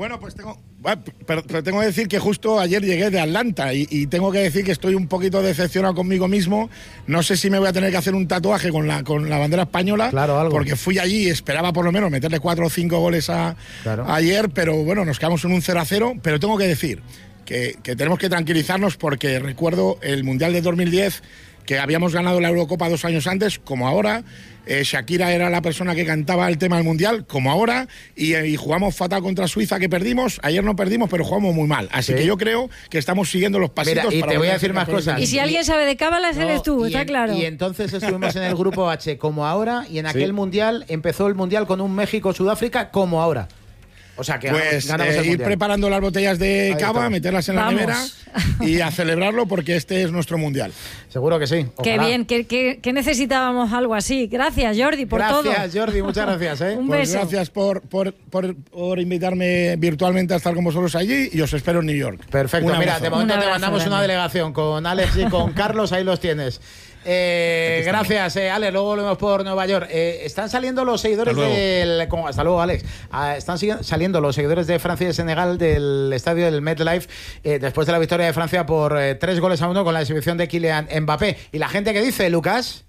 Bueno, pues tengo, bueno, pero, pero tengo que decir que justo ayer llegué de Atlanta y, y tengo que decir que estoy un poquito decepcionado conmigo mismo. No sé si me voy a tener que hacer un tatuaje con la, con la bandera española, claro, algo. Porque fui allí y esperaba por lo menos meterle cuatro o cinco goles a, claro. ayer, pero bueno, nos quedamos en un cero a cero. Pero tengo que decir que, que tenemos que tranquilizarnos porque recuerdo el Mundial de dos mil diez, que habíamos ganado la Eurocopa dos años antes, como ahora. Eh, Shakira era la persona que cantaba el tema del Mundial, como ahora, y, y jugamos fatal contra Suiza, que perdimos. Ayer no perdimos, pero jugamos muy mal. Así sí. que yo creo que estamos siguiendo los pasitos. Mira, y para te voy a decir más cosas. Y si alguien sabe de cábalas, no, eres tú, está en, claro. Y entonces estuvimos en el grupo H, como ahora, y en aquel sí. Mundial empezó el Mundial con un México-Sudáfrica, como ahora. O sea, que pues ganamos eh, ir preparando las botellas de Ahí cava, está. meterlas en Vamos. la nevera y a celebrarlo porque este es nuestro mundial. Seguro que sí. Qué bien, que, que, que necesitábamos algo así. Gracias, Jordi, por gracias, todo. Gracias, Jordi, muchas gracias. ¿eh? Un pues beso. Gracias por, por, por, por invitarme virtualmente a estar con vosotros allí y os espero en New York. Perfecto, mira, de momento te mandamos grande. una delegación con Alex y con Carlos, ahí los tienes. Eh, gracias, eh, Alex. Luego volvemos por Nueva York. Eh, están saliendo los seguidores hasta del. Como, hasta luego, Alex. Ah, están saliendo los seguidores de Francia y de Senegal del estadio del MetLife eh, después de la victoria de Francia por eh, tres goles a uno con la exhibición de Kylian Mbappé. ¿Y la gente qué dice, Lucas?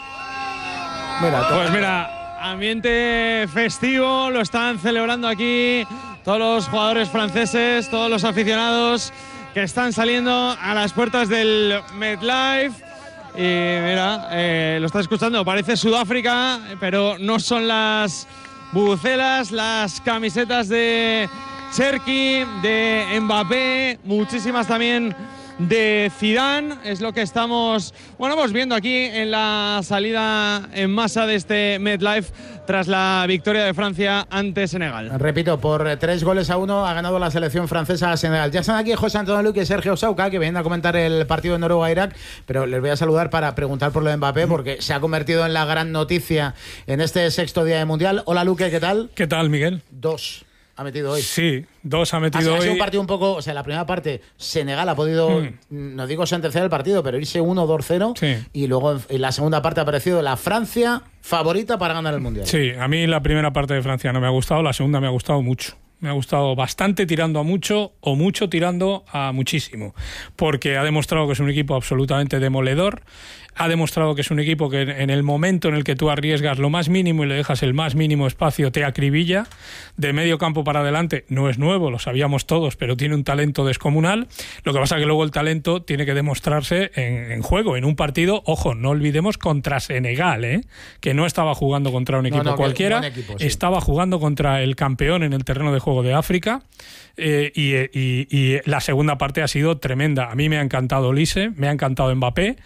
Mira, pues mira, ambiente festivo, lo están celebrando aquí todos los jugadores franceses, todos los aficionados que están saliendo a las puertas del MetLife. Y mira, eh, lo está escuchando, parece Sudáfrica, pero no son las bubucelas, las camisetas de Cherki, de Mbappé, muchísimas también de Zidane, es lo que estamos, bueno, pues viendo aquí en la salida en masa de este MetLife tras la victoria de Francia ante Senegal. Repito, por tres goles a uno ha ganado la selección francesa a Senegal. Ya están aquí José Antonio Luque y Sergio Sauca, que vienen a comentar el partido de Noruega-Irak, pero les voy a saludar para preguntar por lo de Mbappé, porque se ha convertido en la gran noticia en este sexto día de Mundial. Hola, Luque, ¿qué tal? ¿Qué tal, Miguel? Dos. Ha metido hoy. Sí, dos ha metido ha, hoy. Ha sido un partido un poco, o sea, la primera parte Senegal ha podido, mm. no digo sentenciar el partido, pero irse uno dos cero, sí. Y luego en la segunda parte ha aparecido la Francia favorita para ganar el Mundial. Sí, a mí la primera parte de Francia no me ha gustado, la segunda me ha gustado mucho. Me ha gustado bastante tirando a mucho o mucho tirando a muchísimo, porque ha demostrado que es un equipo absolutamente demoledor. Ha demostrado que es un equipo que en el momento en el que tú arriesgas lo más mínimo y le dejas el más mínimo espacio, te acribilla. De medio campo para adelante no es nuevo, lo sabíamos todos, pero tiene un talento descomunal. Lo que pasa es que luego el talento tiene que demostrarse en, en juego, en un partido, ojo, no olvidemos, contra Senegal, ¿eh? Que no estaba jugando contra un equipo no, no, cualquiera, equipo, sí. Estaba jugando contra el campeón en el terreno de juego de África. Eh, y, y, y la segunda parte ha sido tremenda. A mí me ha encantado Olise, me ha encantado Mbappé.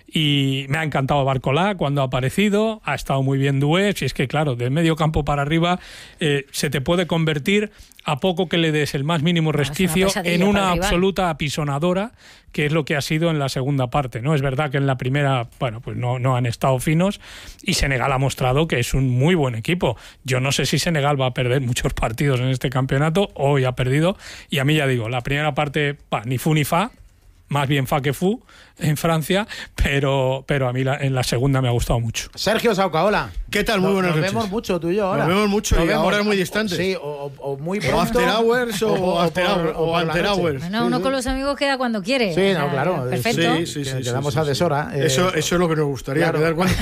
Y me ha encantado Barcolá cuando ha aparecido, ha estado muy bien Doué, si es que claro, de medio campo para arriba eh, se te puede convertir a poco que le des el más mínimo resquicio no, en una absoluta apisonadora, que es lo que ha sido en la segunda parte, ¿no? Es verdad que en la primera, bueno, pues no, no han estado finos y Senegal ha mostrado que es un muy buen equipo. Yo no sé si Senegal va a perder muchos partidos en este campeonato, hoy ha perdido, y a mí ya digo, la primera parte, bah, ni fu ni fa, más bien fa que fu en Francia, pero, pero a mí la, en la segunda me ha gustado mucho. Sergio Sauca, hola. ¿Qué tal? Muy buenas nos noches. Nos vemos mucho tú y yo ahora. Nos vemos mucho nos y vemos, ahora es muy distante. Sí, o, o muy pronto. O after hours o, o after, por, hour, o after hours. Bueno, uno sí, con los amigos queda cuando quiere. Sí, no, claro. Perfecto. Sí, sí, sí, sí, quedamos sí, sí, a deshora. Sí. Eh, eso, eso es lo que nos gustaría, claro. Quedar cuando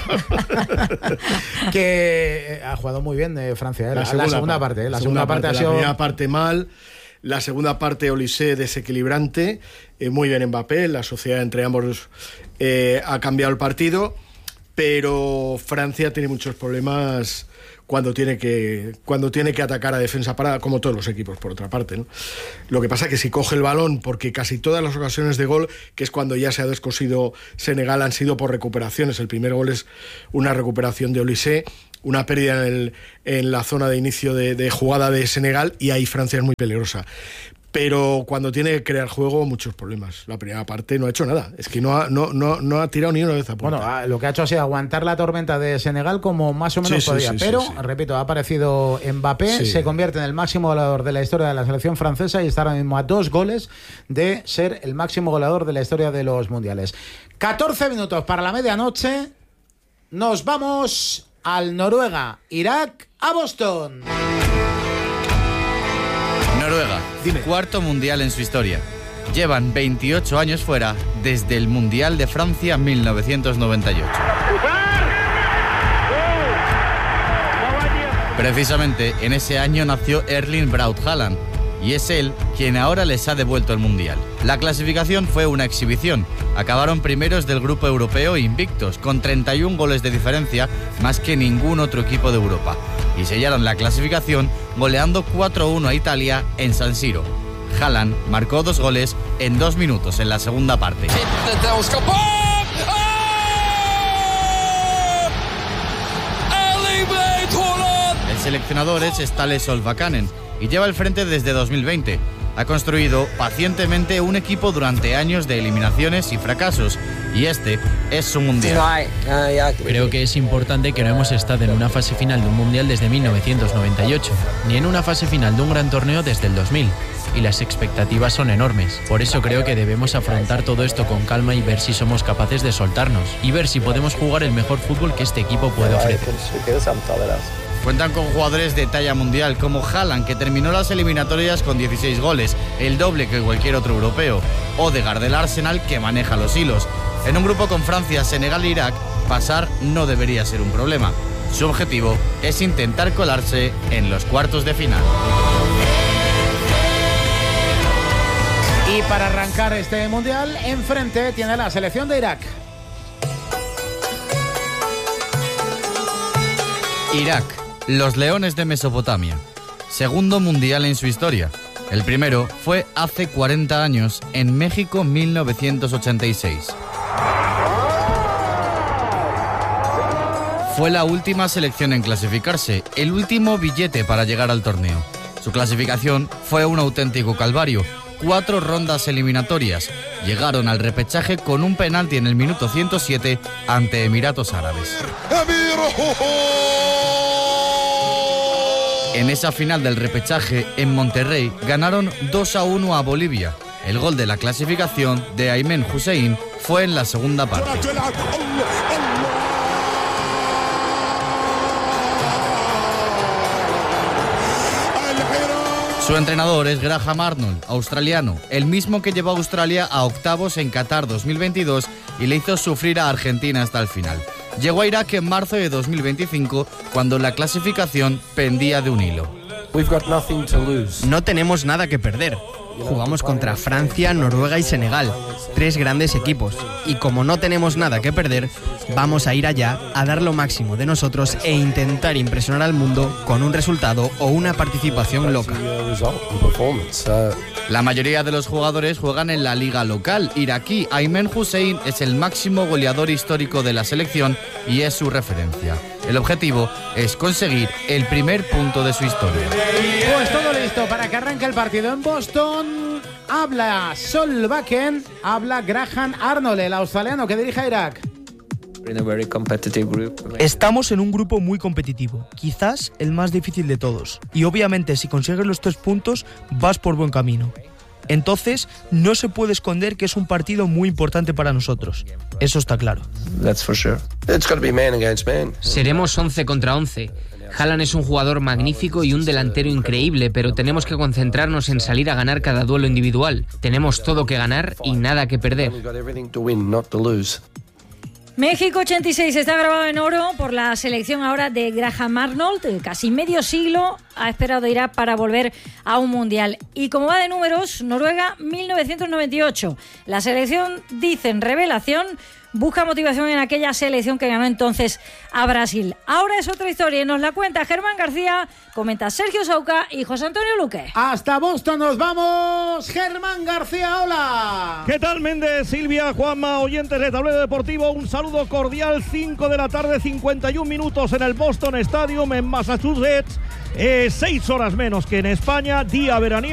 Que ha jugado muy bien de Francia, ¿eh? la, la, segunda la segunda parte. parte ¿eh? La, la segunda, segunda parte, parte ha sido... La primera parte mal. La segunda parte, Olise desequilibrante, eh, muy bien Mbappé, la sociedad entre ambos eh, ha cambiado el partido, pero Francia tiene muchos problemas cuando tiene que cuando tiene que atacar a defensa parada, como todos los equipos por otra parte, ¿no? Lo que pasa es que si coge el balón, porque casi todas las ocasiones de gol, que es cuando ya se ha descosido Senegal, han sido por recuperaciones. El primer gol es una recuperación de Olise, una pérdida en, el, en la zona de inicio de, de jugada de Senegal, y ahí Francia es muy peligrosa. Pero cuando tiene que crear juego, muchos problemas. La primera parte no ha hecho nada. Es que no ha, no, no, no ha tirado ni una vez a puerta. Bueno, lo que ha hecho ha sido aguantar la tormenta de Senegal como más o menos sí, podía. Sí, sí, Pero, sí, sí. repito, ha aparecido Mbappé, sí. se convierte en el máximo goleador de la historia de la selección francesa y está ahora mismo a dos goles de ser el máximo goleador de la historia de los mundiales. catorce minutos para la medianoche. Nos vamos al Noruega-Irak, a Boston. Dime. Cuarto mundial en su historia. Llevan veintiocho años fuera desde el Mundial de Francia mil novecientos noventa y ocho. Precisamente en ese año nació Erling Braut Haaland y es él quien ahora les ha devuelto el Mundial. La clasificación fue una exhibición. Acabaron primeros del grupo europeo invictos, con treinta y un goles de diferencia, más que ningún otro equipo de Europa. Y sellaron la clasificación goleando cuatro a uno a Italia en San Siro. Haaland marcó dos goles en dos minutos en la segunda parte. El seleccionador es Ståle Solbakken y lleva el frente desde dos mil veinte. Ha construido pacientemente un equipo durante años de eliminaciones y fracasos, y este es su mundial. Creo que es importante que no hemos estado en una fase final de un mundial desde mil novecientos noventa y ocho, ni en una fase final de un gran torneo desde el dos mil, y las expectativas son enormes. Por eso creo que debemos afrontar todo esto con calma y ver si somos capaces de soltarnos, y ver si podemos jugar el mejor fútbol que este equipo puede ofrecer. Cuentan con jugadores de talla mundial como Haaland, que terminó las eliminatorias con dieciséis goles, el doble que cualquier otro europeo. Odegaard del Arsenal, que maneja los hilos. En un grupo con Francia, Senegal e Irak, pasar no debería ser un problema. Su objetivo es intentar colarse en los cuartos de final. Y para arrancar este mundial, enfrente tiene la selección de Irak. Irak. Los Leones de Mesopotamia. Segundo mundial en su historia. El primero fue hace cuarenta años, en México mil novecientos ochenta y seis. Fue la última selección en clasificarse, el último billete para llegar al torneo. Su clasificación fue un auténtico calvario. Cuatro rondas eliminatorias. Llegaron al repechaje con un penalti en el minuto ciento siete ante Emiratos Árabes. En esa final del repechaje, en Monterrey, ganaron dos a uno a Bolivia. El gol de la clasificación de Aymen Hussein fue en la segunda parte. Su entrenador es Graham Arnold, australiano, el mismo que llevó a Australia a octavos en Qatar dos mil veintidós y le hizo sufrir a Argentina hasta el final. Llegó a Irak en marzo de dos mil veinticinco, cuando la clasificación pendía de un hilo. No tenemos nada que perder. Jugamos contra Francia, Noruega y Senegal, tres grandes equipos. Y como no tenemos nada que perder, vamos a ir allá a dar lo máximo de nosotros e intentar impresionar al mundo con un resultado o una participación loca. La mayoría de los jugadores juegan en la liga local iraquí. Aymen Hussein es el máximo goleador histórico de la selección y es su referencia. El objetivo es conseguir el primer punto de su historia. Pues todo listo para que arranque el partido en Boston. Habla Solbakken, habla Graham Arnold, el australiano que dirige a Irak. Estamos en un grupo muy competitivo, quizás el más difícil de todos. Y obviamente si consigues los tres puntos, vas por buen camino. Entonces, no se puede esconder que es un partido muy importante para nosotros. Eso está claro. Seremos once contra once. Haaland es un jugador magnífico y un delantero increíble, pero tenemos que concentrarnos en salir a ganar cada duelo individual. Tenemos todo que ganar y nada que perder. México ochenta y seis está grabado en oro por la selección ahora de Graham Arnold. Casi medio siglo ha esperado Irak para volver a un mundial. Y como va de números, Noruega mil novecientos noventa y ocho. La selección, dicen, revelación, busca motivación en aquella selección que ganó entonces a Brasil. Ahora es otra historia y nos la cuenta Germán García, comenta Sergio Sauca y José Antonio Luque. Hasta Boston nos vamos. Germán García, hola. ¿Qué tal, Méndez, Silvia, Juanma, oyentes de Tablero Deportivo? Un saludo cordial, cinco de la tarde, cincuenta y un minutos en el Boston Stadium en Massachusetts. Eh, seis horas menos que en España, día veraniego.